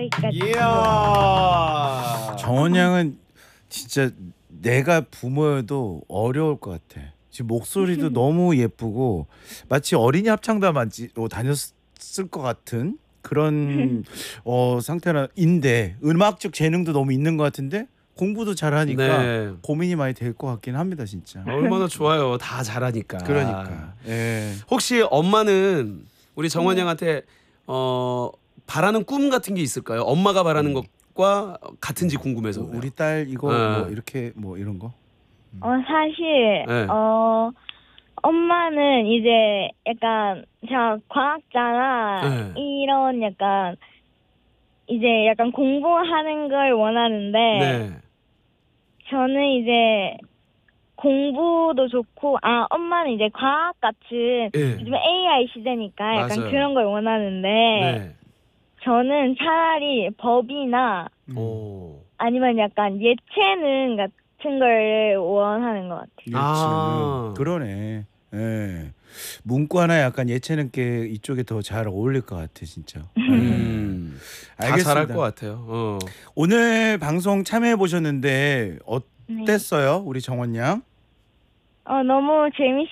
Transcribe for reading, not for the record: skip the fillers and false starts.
거기까지. 이야. 정원 양은 진짜 내가 부모여도 어려울 것 같아. 지금 목소리도 너무 예쁘고 마치 어린이 합창단 다녔을 것 같은 그런 상태인데 음악적 재능도 너무 있는 것 같은데 공부도 잘하니까 네. 고민이 많이 될 것 같긴 합니다, 진짜. 얼마나 좋아요. 다 잘하니까. 그러니까. 예. 혹시 엄마는 우리 정원 양한테 바라는 꿈 같은 게 있을까요? 엄마가 바라는 것과 같은지 궁금해서. 그래요. 우리 딸 이거 네. 뭐 이렇게 뭐 이런 거. 사실 네. 엄마는 이제 약간 제가 과학자나 네. 이런 약간 이제 약간 공부하는 걸 원하는데 네. 저는 이제 공부도 좋고 엄마는 이제 과학 같은 예. 요즘 AI 시대니까 약간 맞아요. 그런 걸 원하는데 네. 저는 차라리 법이나 오. 아니면 약간 예체능 같은 걸 원하는 것 같아요. 아. 그러네. 예. 문과나 약간 예체능계 이쪽에 더 잘 어울릴 것 같아, 진짜. 다 알겠습니다. 잘할 것 같아요. 오늘 방송 참여해 보셨는데 어땠어요, 우리 정원 양? 너무